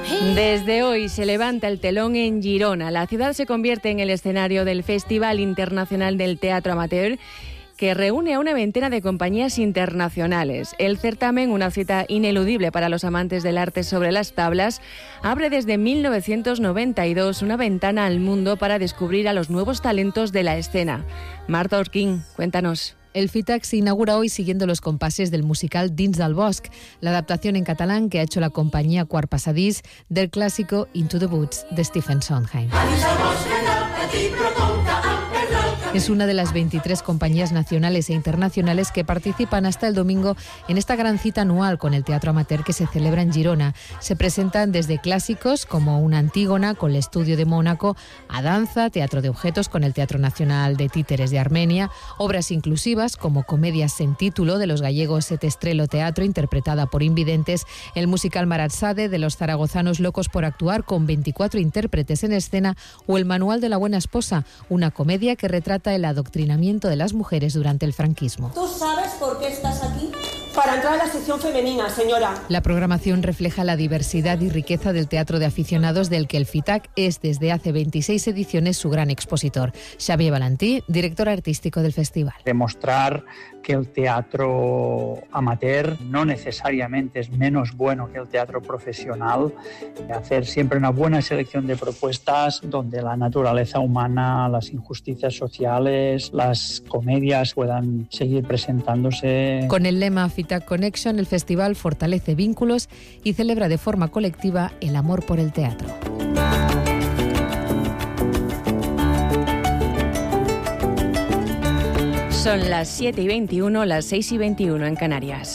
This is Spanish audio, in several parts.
Desde hoy se levanta el telón en Girona. La ciudad se convierte en el escenario del Festival Internacional del Teatro Amateur, que reúne a una veintena de compañías internacionales. El certamen, una cita ineludible para los amantes del arte sobre las tablas, abre desde 1992 una ventana al mundo para descubrir a los nuevos talentos de la escena. Marta Orquín, cuéntanos. El FITAC se inaugura hoy siguiendo los compases del musical Dins del Bosc, la adaptación en catalán que ha hecho la compañía Quart Passadís del clásico Into the Woods de Stephen Sondheim. Es una de las 23 compañías nacionales e internacionales que participan hasta el domingo en esta gran cita anual con el teatro amateur que se celebra en Girona. Se presentan desde clásicos como una Antígona con el Estudio de Mónaco, a danza, teatro de objetos con el Teatro Nacional de Títeres de Armenia, obras inclusivas como comedias sin título de los gallegos Et Estrelo Teatro interpretada por invidentes, el musical Maratsade de los zaragozanos Locos por Actuar con 24 intérpretes en escena o el Manual de la Buena Esposa, una comedia que retrata el adoctrinamiento de las mujeres durante el franquismo. ¿Tú sabes por qué estás aquí? Para entrar a la sección femenina, señora. La programación refleja la diversidad y riqueza del teatro de aficionados del que el FITAC es desde hace 26 ediciones su gran expositor. Xavier Valentí, director artístico del festival. Demostrar que el teatro amateur no necesariamente es menos bueno que el teatro profesional, hacer siempre una buena selección de propuestas donde la naturaleza humana, las injusticias sociales, las comedias puedan seguir presentándose. Con el lema FITAC Connection, el festival fortalece vínculos y celebra de forma colectiva el amor por el teatro. Son las 7:21, las 6:21 en Canarias.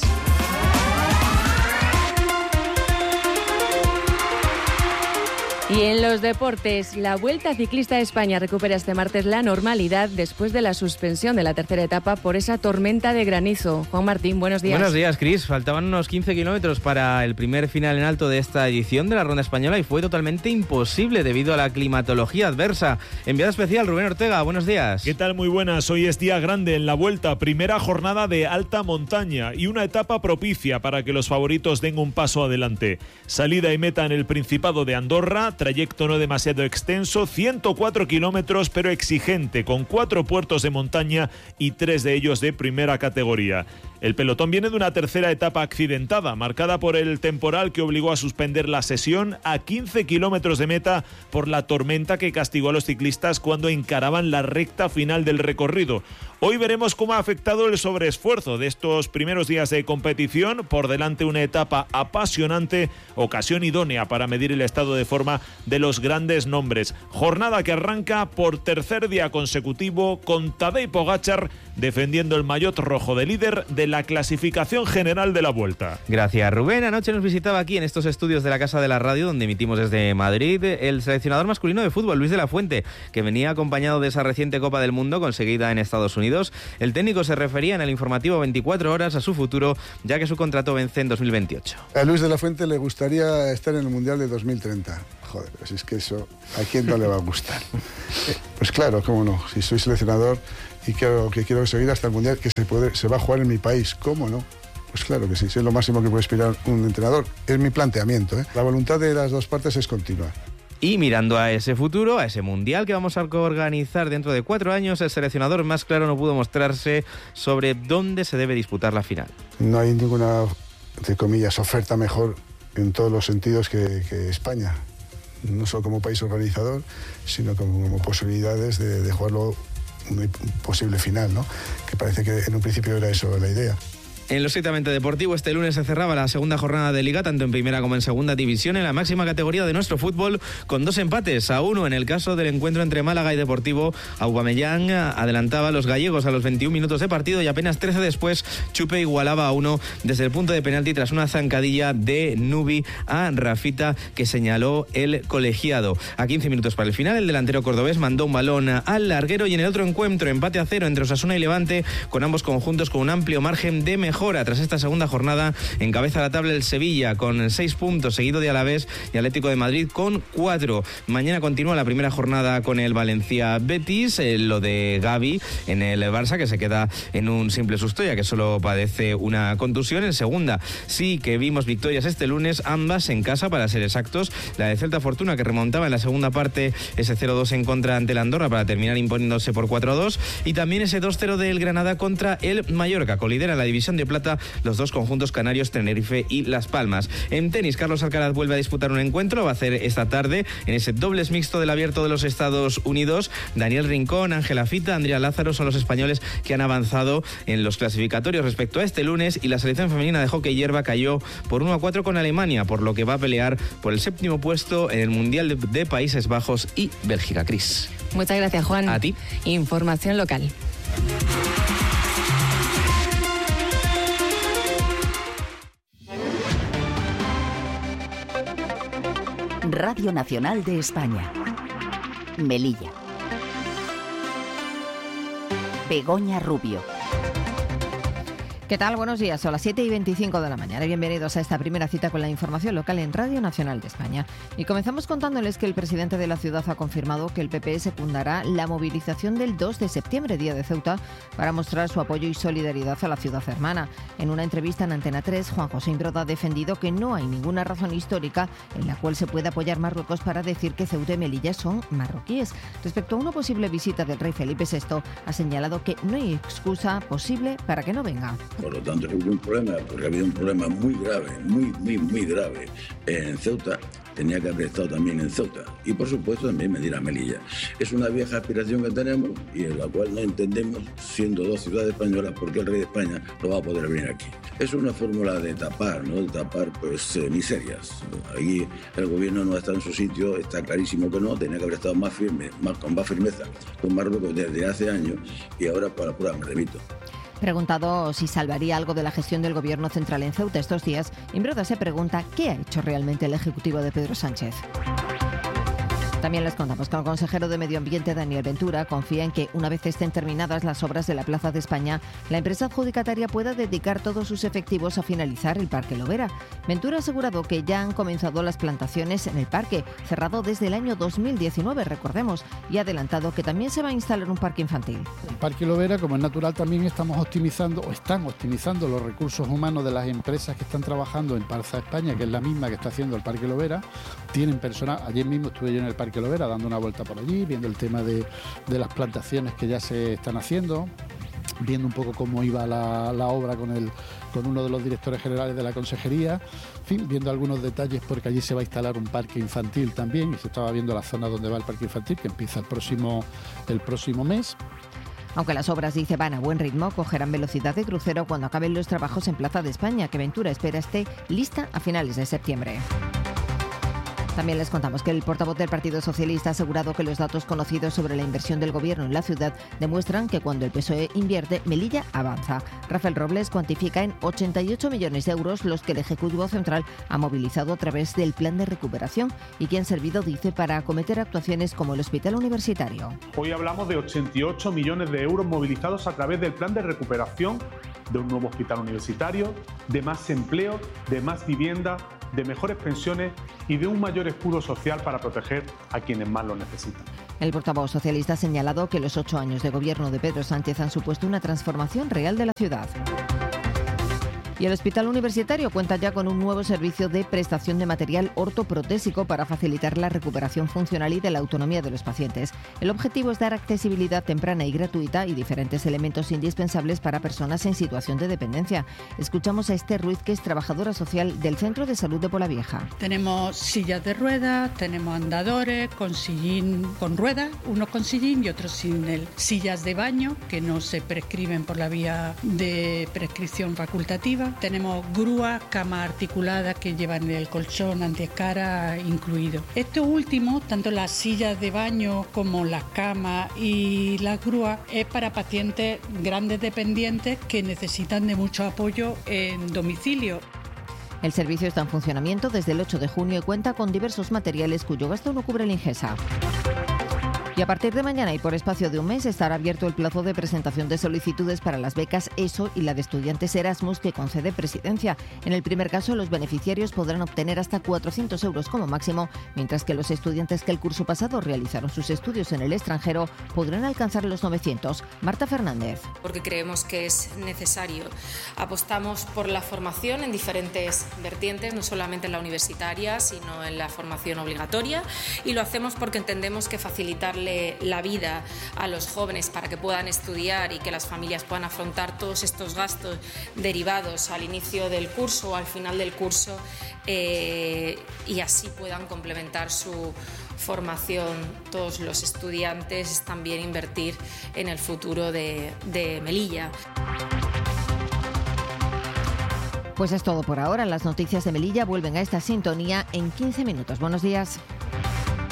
Y en los deportes, la Vuelta Ciclista a España recupera este martes la normalidad después de la suspensión de la tercera etapa por esa tormenta de granizo. Juan Martín, buenos días. Buenos días, Cris. Faltaban unos 15 kilómetros para el primer final en alto de esta edición de la Ronda Española y fue totalmente imposible debido a la climatología adversa. Enviado especial, Rubén Ortega, buenos días. ¿Qué tal? Muy buenas. Hoy es día grande en la Vuelta, primera jornada de alta montaña y una etapa propicia para que los favoritos den un paso adelante. Salida y meta en el Principado de Andorra, trayecto no demasiado extenso, 104 kilómetros pero exigente, con 4 puertos de montaña y 3 de ellos de primera categoría. El pelotón viene de una tercera etapa accidentada, marcada por el temporal que obligó a suspender la sesión a 15 kilómetros de meta por la tormenta que castigó a los ciclistas cuando encaraban la recta final del recorrido. Hoy veremos cómo ha afectado el sobreesfuerzo de estos primeros días de competición. Por delante una etapa apasionante, ocasión idónea para medir el estado de forma de los grandes nombres. Jornada que arranca por tercer día consecutivo con Tadej Pogačar defendiendo el maillot rojo de líder de la clasificación general de la Vuelta. Gracias, Rubén. Anoche nos visitaba aquí en estos estudios de la Casa de la Radio, donde emitimos desde Madrid, el seleccionador masculino de fútbol, Luis de la Fuente, que venía acompañado de esa reciente Copa del Mundo conseguida en Estados Unidos. El técnico se refería en el informativo 24 horas a su futuro, ya que su contrato vence en 2028. A Luis de la Fuente le gustaría estar en el Mundial de 2030. Joder, pues es que eso, ¿a quién no le va a gustar? Pues claro, cómo no, si soy seleccionador y quiero seguir hasta el Mundial, que se va a jugar en mi país, ¿cómo no? Pues claro que sí, es lo máximo que puede aspirar un entrenador, es mi planteamiento, ¿eh? La voluntad de las dos partes es continua. Y mirando a ese futuro, a ese mundial que vamos a organizar dentro de 4 años, el seleccionador más claro no pudo mostrarse sobre dónde se debe disputar la final. No hay ninguna, entre comillas, oferta mejor en todos los sentidos que España. No solo como país organizador, sino como posibilidades de jugarlo un posible final, ¿no? Que parece que en un principio era eso la idea. En lo estrictamente deportivo, este lunes se cerraba la segunda jornada de Liga, tanto en primera como en segunda división, en la máxima categoría de nuestro fútbol, con 2 empates a 1 en el caso del encuentro entre Málaga y Deportivo. Aubameyang adelantaba a los gallegos a los 21 minutos de partido y apenas 13 después Chupe igualaba a 1 desde el punto de penalti tras una zancadilla de Nubi a Rafita que señaló el colegiado. A 15 minutos para el final, el delantero cordobés mandó un balón al larguero y en el otro encuentro, empate a 0 entre Osasuna y Levante, con ambos conjuntos con un amplio margen de mejora mejora. Tras esta segunda jornada encabeza la tabla el Sevilla con 6 puntos, seguido de Alavés y Atlético de Madrid con 4. Mañana continúa la primera jornada con el Valencia Betis, lo de Gavi en el Barça, que se queda en un simple susto, ya que solo padece una contusión. En segunda sí que vimos victorias este lunes, ambas en casa para ser exactos. La de Celta Fortuna, que remontaba en la segunda parte ese 0-2 en contra ante el Andorra para terminar imponiéndose por 4-2, y también ese 2-0 del Granada contra el Mallorca. Colidera la división de plata los dos conjuntos canarios, Tenerife y Las Palmas. En tenis, Carlos Alcaraz vuelve a disputar un encuentro, lo va a hacer esta tarde en ese dobles mixto del Abierto de los Estados Unidos. Daniel Rincón, Ángela Fita, Andrea Lázaro son los españoles que han avanzado en los clasificatorios respecto a este lunes, y la selección femenina de hockey hierba cayó por 1-4 con Alemania, por lo que va a pelear por el 7º puesto en el Mundial de Países Bajos y Bélgica. Cris. Muchas gracias, Juan. A ti. Información local. Radio Nacional de España. Melilla. Begoña Rubio. ¿Qué tal? Buenos días, son las 7:25 de la mañana. Bienvenidos a esta primera cita con la información local en Radio Nacional de España. Y comenzamos contándoles que el presidente de la ciudad ha confirmado que el PP secundará la movilización del 2 de septiembre, día de Ceuta, para mostrar su apoyo y solidaridad a la ciudad hermana. En una entrevista en Antena 3, Juan José Imbroda ha defendido que no hay ninguna razón histórica en la cual se pueda apoyar Marruecos para decir que Ceuta y Melilla son marroquíes. Respecto a una posible visita del rey Felipe VI, ha señalado que no hay excusa posible para que no venga. Por lo tanto, hubo un problema, porque había un problema muy grave, muy grave en Ceuta. Tenía que haber estado también en Ceuta y, por supuesto, también medir a Melilla. Es una vieja aspiración que tenemos y en la cual no entendemos, siendo dos ciudades españolas, por qué el rey de España no va a poder venir aquí. Es una fórmula de tapar, ¿no? De tapar, miserias. Ahí el gobierno no está en su sitio, está clarísimo que no, tenía que haber estado más firme, con más firmeza con Marruecos desde hace años, y ahora por la prueba me remito. Preguntado si salvaría algo de la gestión del gobierno central en Ceuta estos días, Imbroda se pregunta qué ha hecho realmente el Ejecutivo de Pedro Sánchez. También les contamos que el consejero de Medio Ambiente, Daniel Ventura, confía en que, una vez estén terminadas las obras de la Plaza de España, la empresa adjudicataria pueda dedicar todos sus efectivos a finalizar el Parque Lovera. Ventura ha asegurado que ya han comenzado las plantaciones en el parque, cerrado desde el año 2019, recordemos, y ha adelantado que también se va a instalar un parque infantil. El Parque Lovera, como es natural, también están optimizando los recursos humanos de las empresas que están trabajando en Plaza España, que es la misma que está haciendo el Parque Lovera. Tienen personal, ayer mismo estuve yo en el Parque Lovera dando una vuelta por allí, viendo el tema de las plantaciones que ya se están haciendo, viendo un poco cómo iba la obra con uno de los directores generales de la consejería, en fin, viendo algunos detalles, porque allí se va a instalar un parque infantil también, y se estaba viendo la zona donde va el parque infantil, que empieza el próximo mes. Aunque las obras, dice, van a buen ritmo, cogerán velocidad de crucero cuando acaben los trabajos en Plaza de España, que Ventura espera esté lista a finales de septiembre. También les contamos que el portavoz del Partido Socialista ha asegurado que los datos conocidos sobre la inversión del Gobierno en la ciudad demuestran que cuando el PSOE invierte, Melilla avanza. Rafael Robles cuantifica en 88 millones de euros los que el Ejecutivo Central ha movilizado a través del Plan de Recuperación y que han servido, dice, para acometer actuaciones como el Hospital Universitario. Hoy hablamos de 88 millones de euros movilizados a través del Plan de Recuperación, de un nuevo hospital universitario, de más empleo, de más vivienda, de mejores pensiones y de un mayor escudo social para proteger a quienes más lo necesitan. El portavoz socialista ha señalado que los 8 años de gobierno de Pedro Sánchez han supuesto una transformación real de la ciudad. Y el Hospital Universitario cuenta ya con un nuevo servicio de prestación de material ortoprotésico para facilitar la recuperación funcional y de la autonomía de los pacientes. El objetivo es dar accesibilidad temprana y gratuita y diferentes elementos indispensables para personas en situación de dependencia. Escuchamos a Esther Ruiz, que es trabajadora social del Centro de Salud de Polavieja. Tenemos sillas de ruedas, tenemos andadores con sillín con ruedas, unos con sillín y otros sin él. Sillas de baño que no se prescriben por la vía de prescripción facultativa. Tenemos grúas, camas articuladas que llevan el colchón antiescara incluido. Esto último, tanto las sillas de baño como las camas y las grúas, es para pacientes grandes dependientes que necesitan de mucho apoyo en domicilio. El servicio está en funcionamiento desde el 8 de junio y cuenta con diversos materiales cuyo gasto no cubre la Ingesa. Y a partir de mañana y por espacio de un mes estará abierto el plazo de presentación de solicitudes para las becas ESO y la de estudiantes Erasmus que concede Presidencia. En el primer caso, los beneficiarios podrán obtener hasta 400 euros como máximo, mientras que los estudiantes que el curso pasado realizaron sus estudios en el extranjero podrán alcanzar los 900. Marta Fernández. Porque creemos que es necesario. Apostamos por la formación en diferentes vertientes, no solamente en la universitaria, sino en la formación obligatoria, y lo hacemos porque entendemos que facilitarle la vida a los jóvenes para que puedan estudiar y que las familias puedan afrontar todos estos gastos derivados al inicio del curso o al final del curso y así puedan complementar su formación todos los estudiantes, es también invertir en el futuro de Melilla. Pues es todo por ahora. Las noticias de Melilla vuelven a esta sintonía en 15 minutos. Buenos días.